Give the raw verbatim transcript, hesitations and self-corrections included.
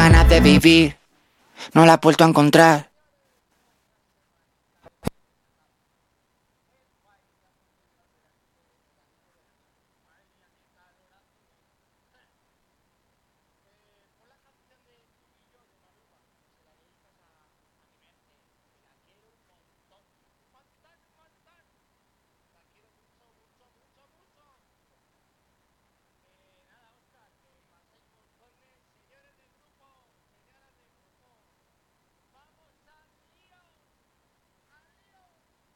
ganas de vivir, no la he vuelto a encontrar.